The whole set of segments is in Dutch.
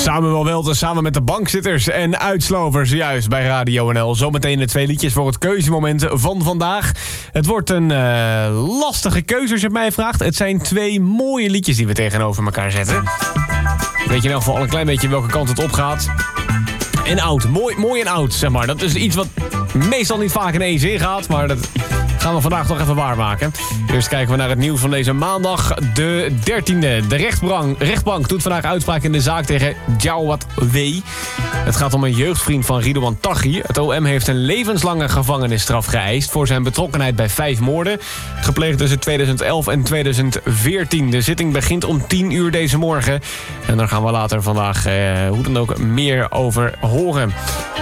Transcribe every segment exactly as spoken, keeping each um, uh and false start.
Samuel Welten samen met de bankzitters en uitslovers juist bij Radio N L. Zometeen de twee liedjes voor het keuzemoment van vandaag. Het wordt een uh, lastige keuze als je het mij vraagt. Het zijn twee mooie liedjes die we tegenover elkaar zetten. Weet je in elk geval al een klein beetje welke kant het opgaat. En oud, mooi, mooi en oud, zeg maar. Dat is iets wat meestal niet vaak in één zin gaat, maar dat gaan we vandaag toch even waarmaken. Eerst kijken we naar het nieuws van deze maandag, de dertiende. De rechtbank, rechtbank doet vandaag uitspraak in de zaak tegen Jawad W. Het gaat om een jeugdvriend van Ridouan Taghi. Het O M heeft een levenslange gevangenisstraf geëist voor zijn betrokkenheid bij vijf moorden, gepleegd tussen tweeduizend elf en tweeduizend veertien. De zitting begint om tien uur deze morgen. En daar gaan we later vandaag eh, hoe dan ook meer over horen.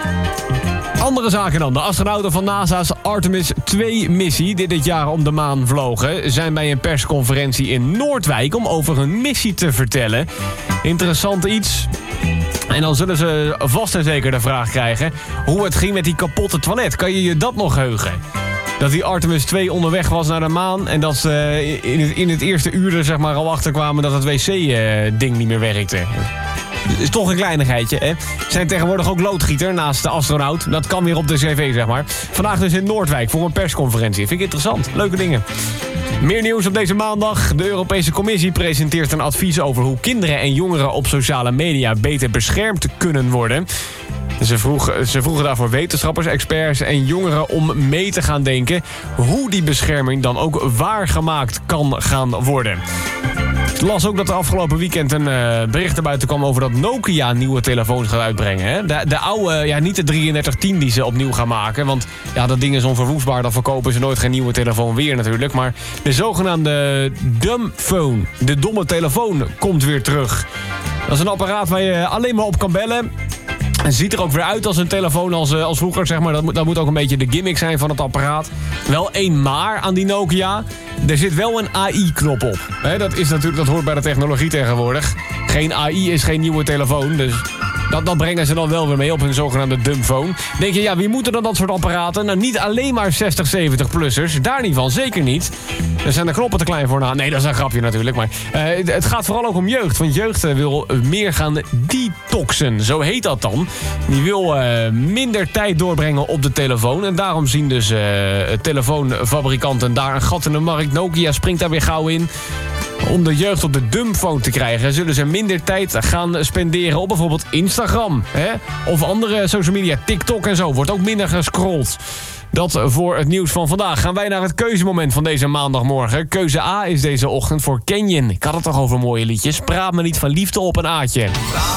Andere zaken dan. De astronauten van NASA's Artemis twee missie, die dit jaar om de maan vlogen, zijn bij een persconferentie in Noordwijk om over hun missie te vertellen. Interessant iets. En dan zullen ze vast en zeker de vraag krijgen hoe het ging met die kapotte toilet. Kan je je dat nog heugen? Dat die Artemis twee onderweg was naar de maan en dat ze in het, in het eerste uur er zeg maar al achterkwamen dat het wc-ding niet meer werkte. Is toch een kleinigheidje, hè? Zijn tegenwoordig ook loodgieter naast de astronaut. Dat kan weer op de cv, zeg maar. Vandaag dus in Noordwijk voor een persconferentie. Vind ik interessant. Leuke dingen. Meer nieuws op deze maandag. De Europese Commissie presenteert een advies over hoe kinderen en jongeren op sociale media beter beschermd kunnen worden. Ze vroegen, ze vroegen daarvoor wetenschappers, experts en jongeren om mee te gaan denken hoe die bescherming dan ook waargemaakt kan gaan worden. Ik las ook dat er afgelopen weekend een uh, bericht naar buiten kwam over dat Nokia nieuwe telefoons gaat uitbrengen. Hè? De, de oude, ja niet de drieëndertig tien die ze opnieuw gaan maken. Want ja, dat ding is onverwoestbaar, dan verkopen ze nooit geen nieuwe telefoon weer natuurlijk. Maar de zogenaamde dumbphone, de domme telefoon, komt weer terug. Dat is een apparaat waar je alleen maar op kan bellen. Het ziet er ook weer uit als een telefoon als, als vroeger, zeg maar. Dat moet, dat moet ook een beetje de gimmick zijn van het apparaat. Wel één maar aan die Nokia. Er zit wel een A I-knop op. He, dat, is natuurlijk, dat hoort bij de technologie tegenwoordig. Geen A I is geen nieuwe telefoon, dus dat, dat brengen ze dan wel weer mee op hun zogenaamde dumbphone. Denk je, ja, wie moeten dan dat soort apparaten? Nou, niet alleen maar zestig, zeventig-plussers. Daar niet van, zeker niet. Er zijn de knoppen te klein voor na. Nee, dat is een grapje natuurlijk. Maar uh, het gaat vooral ook om jeugd. Want jeugd uh, wil meer gaan detoxen. Zo heet dat dan. Die wil uh, minder tijd doorbrengen op de telefoon. En daarom zien dus uh, telefoonfabrikanten daar een gat in de markt. Nokia springt daar weer gauw in. Om de jeugd op de dumbphone te krijgen, zullen ze minder tijd gaan spenderen op bijvoorbeeld Instagram. Hè? Of andere social media, TikTok en zo. Wordt ook minder gescrolld. Dat voor het nieuws van vandaag. Gaan wij naar het keuzemoment van deze maandagmorgen. Keuze A is deze ochtend voor Canyon. Ik had het toch over mooie liedjes. Praat me niet van liefde op een aatje.